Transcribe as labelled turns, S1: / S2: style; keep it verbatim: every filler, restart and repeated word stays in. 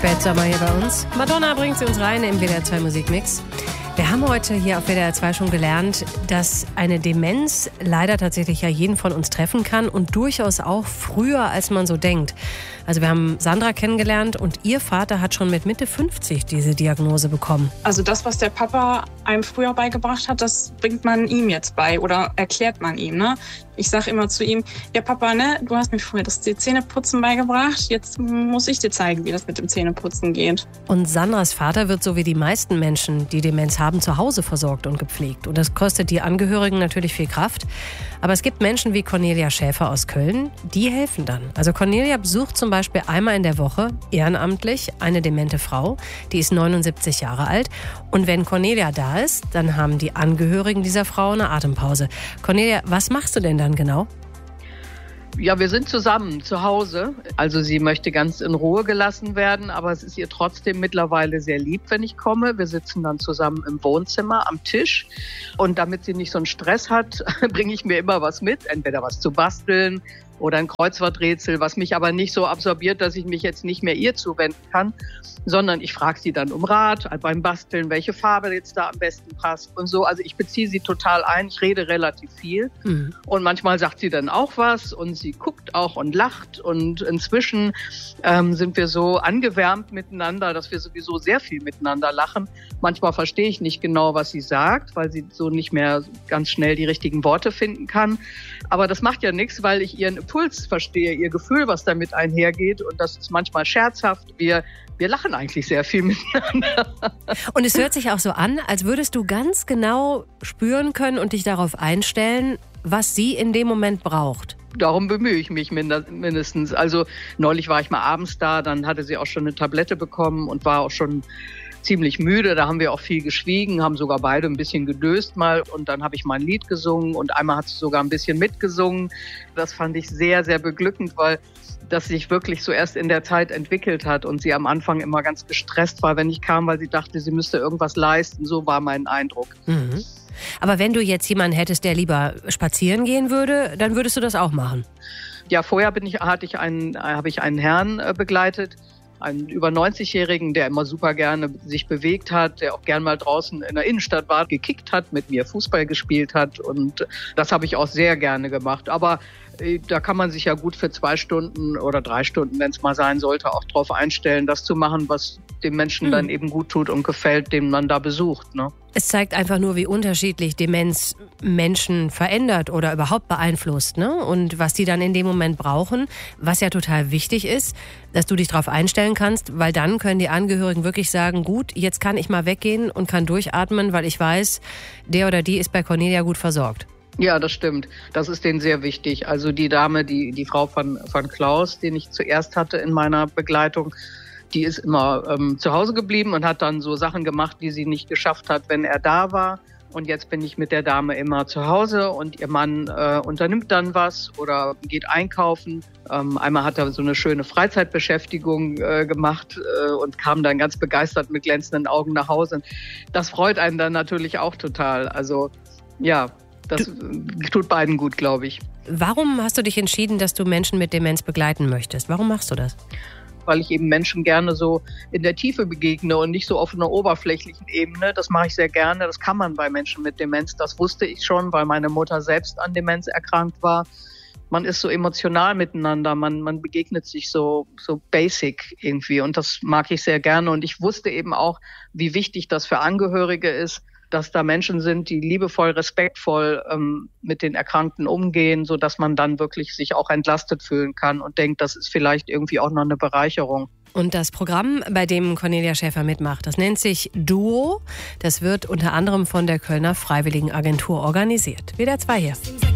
S1: Spätsommer hier bei uns. Madonna bringt sie uns rein im W D R zwei Musikmix. Wir haben heute hier auf W D R zwei schon gelernt, dass eine Demenz leider tatsächlich ja jeden von uns treffen kann und durchaus auch früher, als man so denkt. Also wir haben Sandra kennengelernt und ihr Vater hat schon mit Mitte fünfzig diese Diagnose bekommen.
S2: Also das, was der Papa einem früher beigebracht hat, das bringt man ihm jetzt bei oder erklärt man ihm. Ne? Ich sage immer zu ihm, ja Papa, ne, du hast mir früher das Zähneputzen beigebracht, jetzt muss ich dir zeigen, wie das mit dem Zähneputzen geht.
S1: Und Sandras Vater wird so wie die meisten Menschen, die Demenz haben, zu Hause versorgt und gepflegt. Und das kostet die Angehörigen natürlich viel Kraft. Aber es gibt Menschen wie Cornelia Schäfer aus Köln, die helfen dann. Also Cornelia besucht zum Beispiel einmal in der Woche ehrenamtlich eine demente Frau, die ist neunundsiebzig Jahre alt. Und wenn Cornelia da ist, dann haben die Angehörigen dieser Frau eine Atempause. Cornelia, was machst du denn dann genau?
S3: Ja, wir sind zusammen zu Hause. Also sie möchte ganz in Ruhe gelassen werden, aber es ist ihr trotzdem mittlerweile sehr lieb, wenn ich komme. Wir sitzen dann zusammen im Wohnzimmer am Tisch und damit sie nicht so einen Stress hat, bringe ich mir immer was mit, entweder was zu basteln oder ein Kreuzworträtsel, was mich aber nicht so absorbiert, dass ich mich jetzt nicht mehr ihr zuwenden kann, sondern ich frage sie dann um Rat beim Basteln, welche Farbe jetzt da am besten passt und so. Also ich beziehe sie total ein, ich rede relativ viel mhm. und manchmal sagt sie dann auch was und sie guckt auch und lacht und inzwischen ähm, sind wir so angewärmt miteinander, dass wir sowieso sehr viel miteinander lachen. Manchmal verstehe ich nicht genau, was sie sagt, weil sie so nicht mehr ganz schnell die richtigen Worte finden kann. Aber das macht ja nichts, weil ich ihren Impuls verstehe, ihr Gefühl, was damit einhergeht. Und das ist manchmal scherzhaft. Wir, wir lachen eigentlich sehr viel miteinander.
S1: Und es hört sich auch so an, als würdest du ganz genau spüren können und dich darauf einstellen, was sie in dem Moment braucht.
S3: Darum bemühe ich mich mindestens. Also neulich war ich mal abends da, dann hatte sie auch schon eine Tablette bekommen und war auch schon ziemlich müde. Da haben wir auch viel geschwiegen, haben sogar beide ein bisschen gedöst mal und dann habe ich mal ein Lied gesungen und einmal hat sie sogar ein bisschen mitgesungen. Das fand ich sehr, sehr beglückend, weil das sich wirklich so erst in der Zeit entwickelt hat und sie am Anfang immer ganz gestresst war, wenn ich kam, weil sie dachte, sie müsste irgendwas leisten. So war mein Eindruck.
S1: Mhm. Aber wenn du jetzt jemanden hättest, der lieber spazieren gehen würde, dann würdest du das auch machen?
S3: Ja, vorher bin ich, hatte ich einen, habe ich einen Herrn äh, begleitet, einen über neunzigjährigen, der immer super gerne sich bewegt hat, der auch gern mal draußen in der Innenstadt war, gekickt hat, mit mir Fußball gespielt hat und das habe ich auch sehr gerne gemacht. Aber äh, da kann man sich ja gut für zwei Stunden oder drei Stunden, wenn es mal sein sollte, auch drauf einstellen, das zu machen, was dem Menschen hm. dann eben gut tut und gefällt, den man da besucht, ne?
S1: Es zeigt einfach nur, wie unterschiedlich Demenz Menschen verändert oder überhaupt beeinflusst, ne? Und was die dann in dem Moment brauchen, was ja total wichtig ist, dass du dich darauf einstellen kannst, weil dann können die Angehörigen wirklich sagen, gut, jetzt kann ich mal weggehen und kann durchatmen, weil ich weiß, der oder die ist bei Cornelia gut versorgt.
S3: Ja, das stimmt. Das ist denen sehr wichtig. Also die Dame, die, die Frau von, von Klaus, den ich zuerst hatte in meiner Begleitung, die ist immer ähm, zu Hause geblieben und hat dann so Sachen gemacht, die sie nicht geschafft hat, wenn er da war. Und jetzt bin ich mit der Dame immer zu Hause und ihr Mann äh, unternimmt dann was oder geht einkaufen. Ähm, einmal hat er so eine schöne Freizeitbeschäftigung äh, gemacht äh, und kam dann ganz begeistert mit glänzenden Augen nach Hause. Das freut einen dann natürlich auch total. Also ja, das du, tut beiden gut, glaube ich.
S1: Warum hast du dich entschieden, dass du Menschen mit Demenz begleiten möchtest? Warum machst du das?
S3: Weil ich eben Menschen gerne so in der Tiefe begegne und nicht so auf einer oberflächlichen Ebene. Das mache ich sehr gerne. Das kann man bei Menschen mit Demenz. Das wusste ich schon, weil meine Mutter selbst an Demenz erkrankt war. Man ist so emotional miteinander. Man, man begegnet sich so, so basic irgendwie. Und das mag ich sehr gerne. Und ich wusste eben auch, wie wichtig das für Angehörige ist, dass da Menschen sind, die liebevoll, respektvoll ähm, mit den Erkrankten umgehen, sodass man dann wirklich sich auch entlastet fühlen kann und denkt, das ist vielleicht irgendwie auch noch eine Bereicherung.
S1: Und das Programm, bei dem Cornelia Schäfer mitmacht, das nennt sich Duo. Das wird unter anderem von der Kölner Freiwilligenagentur organisiert. W D R zwei hier.